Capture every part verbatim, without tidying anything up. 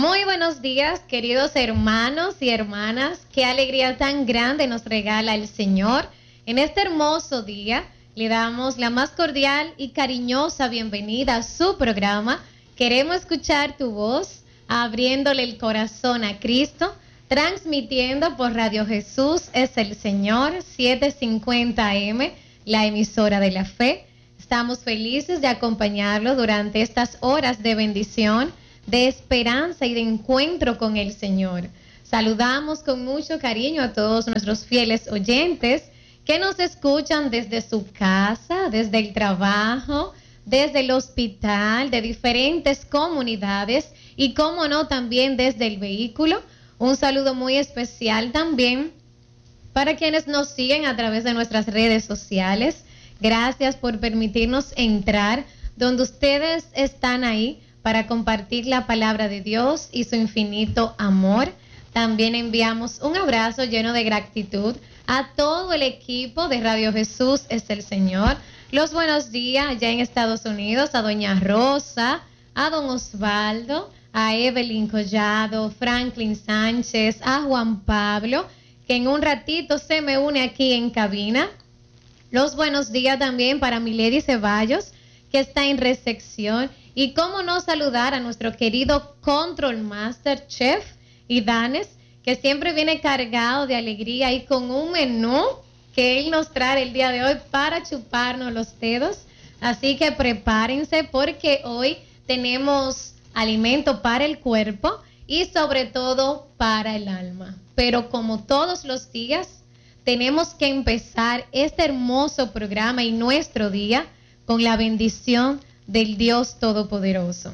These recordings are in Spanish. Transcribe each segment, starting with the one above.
Muy buenos días, queridos hermanos y hermanas. Qué alegría tan grande nos regala el Señor. En este hermoso día le damos la más cordial y cariñosa bienvenida a su programa. Queremos escuchar tu voz, abriéndole el corazón a Cristo, transmitiendo por Radio Jesús es el Señor, setecientos cincuenta A M, la emisora de la fe. Estamos felices de acompañarlo durante estas horas de bendición, de esperanza y de encuentro con el Señor. Saludamos con mucho cariño a todos nuestros fieles oyentes que nos escuchan desde su casa, desde el trabajo, desde el hospital, de diferentes comunidades y, cómo no, también desde el vehículo. Un saludo muy especial también para quienes nos siguen a través de nuestras redes sociales. Gracias por permitirnos entrar donde ustedes están ahí para compartir la palabra de Dios y su infinito amor. También enviamos un abrazo lleno de gratitud a todo el equipo de Radio Jesús es el Señor. Los buenos días allá en Estados Unidos a doña Rosa, a don Osvaldo, a Evelyn Collado, Franklin Sánchez, a Juan Pablo, que en un ratito se me une aquí en cabina. Los buenos días también para Milady Ceballos, que está en recepción. Y cómo no saludar a nuestro querido Control Master Chef Idanes, que siempre viene cargado de alegría y con un menú que él nos trae el día de hoy para chuparnos los dedos. Así que prepárense porque hoy tenemos alimento para el cuerpo y sobre todo para el alma. Pero como todos los días, tenemos que empezar este hermoso programa y nuestro día con la bendición del Dios Todopoderoso.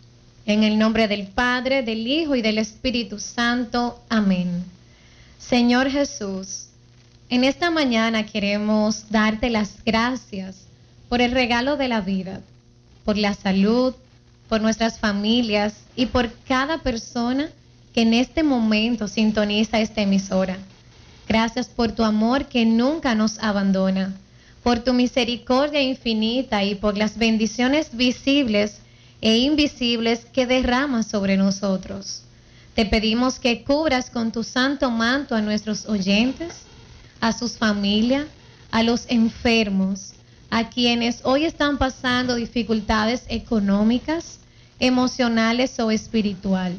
En el nombre del Padre, del Hijo y del Espíritu Santo. Amén. Señor Jesús, en esta mañana queremos darte las gracias por el regalo de la vida, por la salud, por nuestras familias y por cada persona que en este momento sintoniza esta emisora. Gracias por tu amor que nunca nos abandona, por tu misericordia infinita y por las bendiciones visibles e invisibles que derramas sobre nosotros. Te pedimos que cubras con tu santo manto a nuestros oyentes, a sus familias, a los enfermos, a quienes hoy están pasando dificultades económicas, emocionales o espiritual.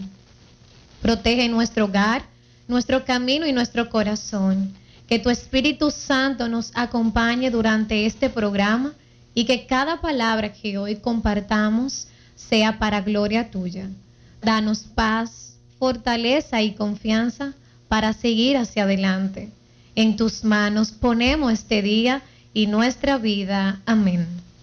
Protege nuestro hogar, nuestro camino y nuestro corazón. Que tu Espíritu Santo nos acompañe durante este programa y que cada palabra que hoy compartamos sea para gloria tuya. Danos paz, fortaleza y confianza para seguir hacia adelante. En tus manos ponemos este día y nuestra vida. Amén.